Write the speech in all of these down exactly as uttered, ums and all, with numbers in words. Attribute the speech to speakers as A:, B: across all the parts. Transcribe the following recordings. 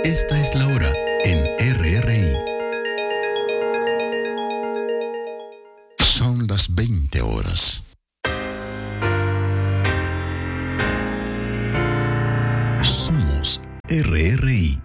A: Esta es la hora en R R I. Son las veinte horas. Somos R R I.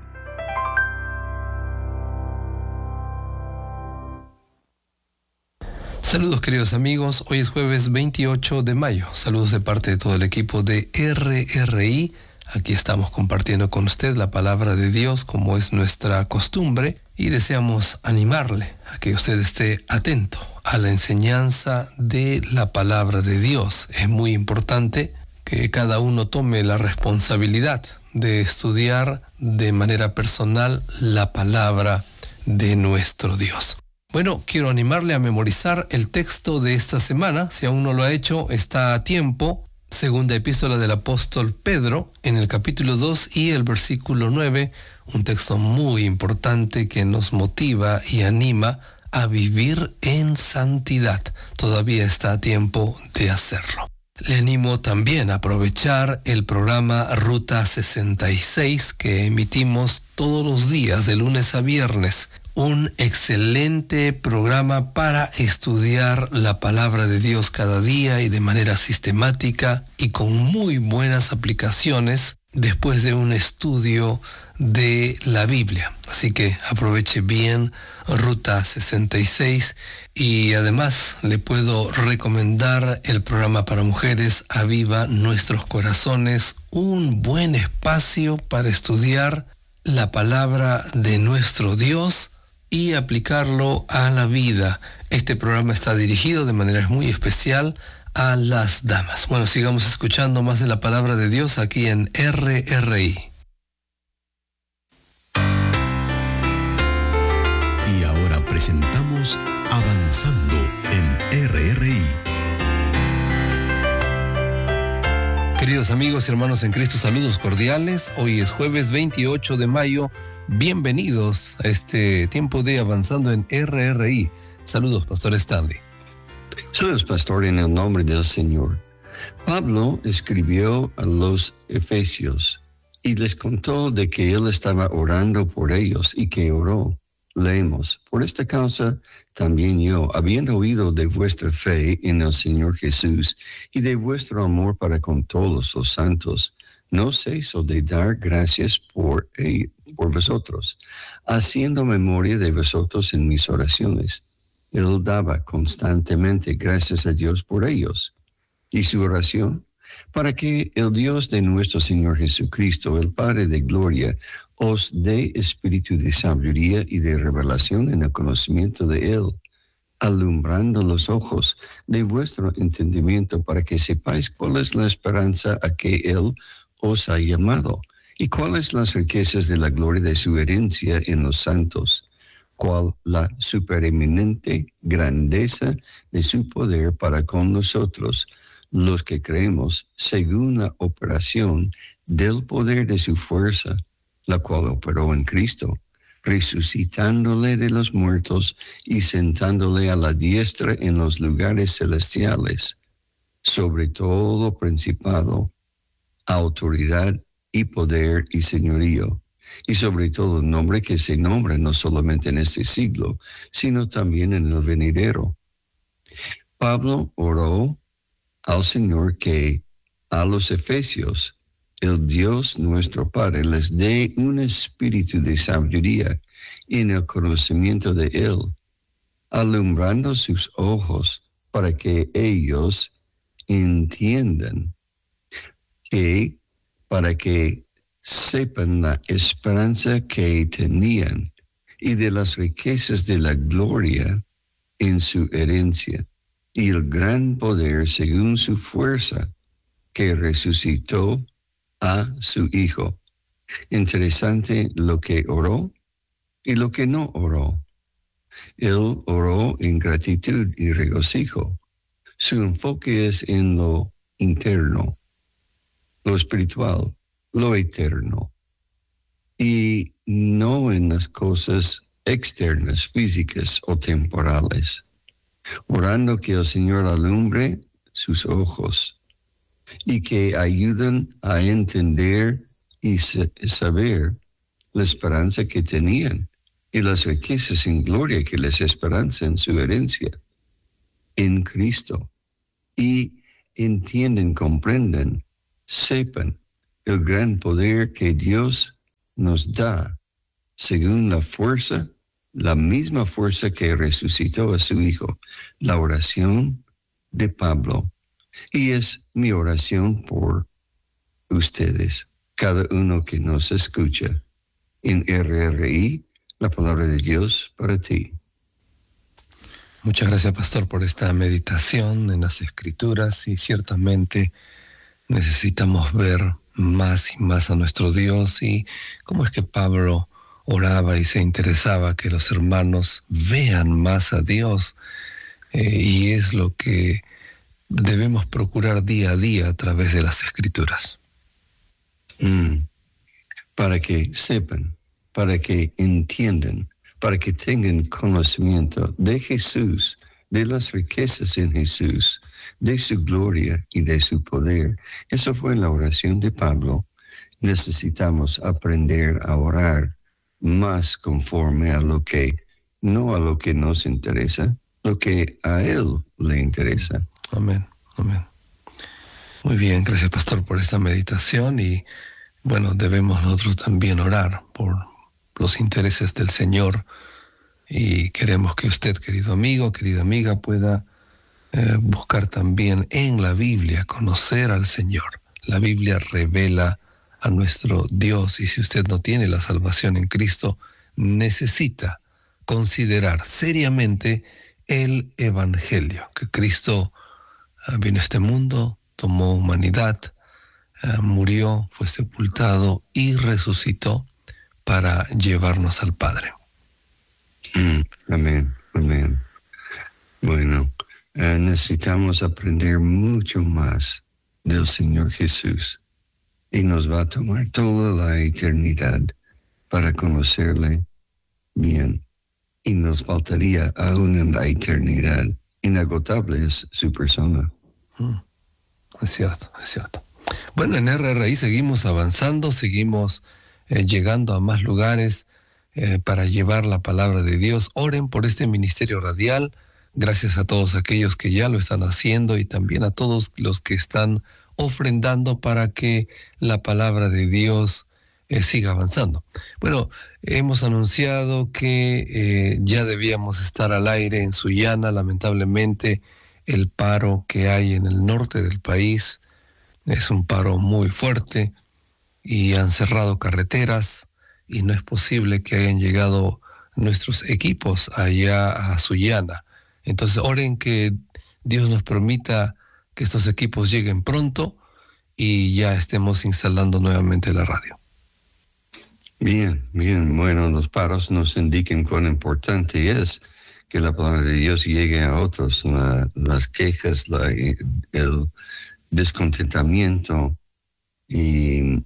B: Saludos queridos amigos, hoy es jueves veintiocho de mayo. Saludos de parte de todo el equipo de R R I. Aquí estamos compartiendo con usted la palabra de Dios como es nuestra costumbre y deseamos animarle a que usted esté atento a la enseñanza de la palabra de Dios. Es muy importante que cada uno tome la responsabilidad de estudiar de manera personal la palabra de nuestro Dios. Bueno, quiero animarle a memorizar el texto de esta semana. Si aún no lo ha hecho, está a tiempo. Segunda epístola del apóstol Pedro, en el capítulo dos y el versículo nueve, un texto muy importante que nos motiva y anima a vivir en santidad. Todavía está a tiempo de hacerlo. Le animo también a aprovechar el programa Ruta sesenta y seis que emitimos todos los días de lunes a viernes. Un excelente programa para estudiar la palabra de Dios cada día y de manera sistemática y con muy buenas aplicaciones después de un estudio de la Biblia. Así que aproveche bien Ruta sesenta y seis y además le puedo recomendar el programa para mujeres Aviva Nuestros Corazones, un buen espacio para estudiar la palabra de nuestro Dios y aplicarlo a la vida. Este programa está dirigido de manera muy especial a las damas. Bueno, sigamos escuchando más de la palabra de Dios aquí en R R I.
A: Y ahora presentamos Avanzando en R R I.
B: Queridos amigos y hermanos en Cristo, saludos cordiales. Hoy es jueves veintiocho de mayo. Bienvenidos a este tiempo de Avanzando en R R I. Saludos, Pastor Stanley.
C: Saludos, Pastor, en el nombre del Señor. Pablo escribió a los Efesios y les contó de que él estaba orando por ellos y que oró. Leemos: por esta causa también yo, habiendo oído de vuestra fe en el Señor Jesús y de vuestro amor para con todos los santos, no ceso de dar gracias por, eh, por vosotros, haciendo memoria de vosotros en mis oraciones. Él daba constantemente gracias a Dios por ellos. Y su oración, para que el Dios de nuestro Señor Jesucristo, el Padre de gloria, os dé espíritu de sabiduría y de revelación en el conocimiento de Él, alumbrando los ojos de vuestro entendimiento para que sepáis cuál es la esperanza a que Él os ha llamado, y cuáles las riquezas de la gloria de su herencia en los santos, cuál la supereminente grandeza de su poder para con nosotros, los que creemos, según la operación del poder de su fuerza, la cual operó en Cristo, resucitándole de los muertos y sentándole a la diestra en los lugares celestiales, sobre todo principado, autoridad y poder y señorío, y sobre todo el nombre que se nombra no solamente en este siglo, sino también en el venidero. Pablo oró al Señor que a los Efesios, el Dios nuestro Padre, les dé un espíritu de sabiduría en el conocimiento de Él, alumbrando sus ojos para que ellos entiendan que para que sepan la esperanza que tenían y de las riquezas de la gloria en su herencia y el gran poder según su fuerza que resucitó a su Hijo. Interesante lo que oró y lo que no oró. Él oró en gratitud y regocijo. Su enfoque es en lo interno, lo espiritual, lo eterno, y no en las cosas externas, físicas o temporales, orando que el Señor alumbre sus ojos y que ayuden a entender y saber la esperanza que tenían y las riquezas en gloria que les esperanza en su herencia en Cristo. Y entienden, comprenden, sepan el gran poder que Dios nos da según la fuerza, la misma fuerza que resucitó a su Hijo. La oración de Pablo. Y es mi oración por ustedes, cada uno que nos escucha en R R I, la palabra de Dios para ti.
B: Muchas gracias, pastor, por esta meditación en las Escrituras, y ciertamente necesitamos ver más y más a nuestro Dios, y cómo es que Pablo oraba y se interesaba que los hermanos vean más a Dios, eh, y es lo que debemos procurar día a día a través de las Escrituras.
C: Mm. Para que sepan, para que entiendan, para que tengan conocimiento de Jesús, de las riquezas en Jesús, de su gloria y de su poder. Eso fue la oración de Pablo. Necesitamos aprender a orar más conforme a lo que, no a lo que nos interesa, lo que a Él le interesa.
B: Amén, amén. Muy bien, gracias, pastor, por esta meditación, y bueno, debemos nosotros también orar por los intereses del Señor, y queremos que usted, querido amigo, querida amiga, pueda eh, buscar también en la Biblia, conocer al Señor. La Biblia revela a nuestro Dios, y si usted no tiene la salvación en Cristo, necesita considerar seriamente el Evangelio, que Cristo uh, vino a este mundo, tomó humanidad, uh, murió, fue sepultado y resucitó para llevarnos al Padre.
C: Mm, amén, amén. Bueno, uh, necesitamos aprender mucho más del Señor Jesús, y nos va a tomar toda la eternidad para conocerle bien, y nos faltaría aún en la eternidad. Inagotable es su persona.
B: Mm, es cierto, es cierto. Bueno, en R R I seguimos avanzando, seguimos eh, llegando a más lugares eh, para llevar la palabra de Dios. Oren por este ministerio radial. Gracias a todos aquellos que ya lo están haciendo, y también a todos los que están ofrendando para que la palabra de Dios eh, siga avanzando. Bueno, hemos anunciado que eh, ya debíamos estar al aire en Sullana. Lamentablemente, el paro que hay en el norte del país es un paro muy fuerte, y han cerrado carreteras, y no es posible que hayan llegado nuestros equipos allá a Sullana. Entonces, oren que Dios nos permita que estos equipos lleguen pronto y ya estemos instalando nuevamente la radio.
C: Bien, bien. Bueno, los paros nos indican cuán importante es que la palabra de Dios llegue a otros. La, las quejas, la, el descontentamiento y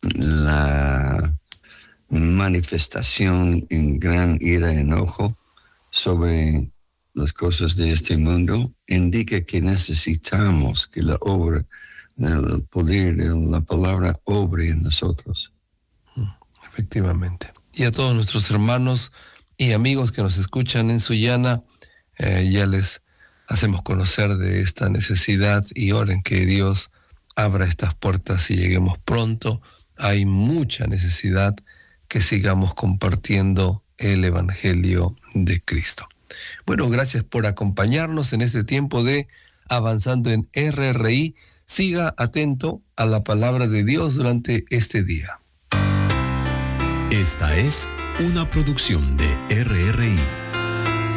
C: la manifestación en gran ira y enojo sobre las cosas de este mundo indica que necesitamos que la obra, el poder de la palabra obre en nosotros.
B: Efectivamente. Y a todos nuestros hermanos y amigos que nos escuchan en Sullana, eh, ya les hacemos conocer de esta necesidad, y oren que Dios abra estas puertas y lleguemos pronto. Hay mucha necesidad que sigamos compartiendo el Evangelio de Cristo. Bueno, gracias por acompañarnos en este tiempo de Avanzando en R R I. Siga atento a la palabra de Dios durante este día.
A: Esta es una producción de R R I.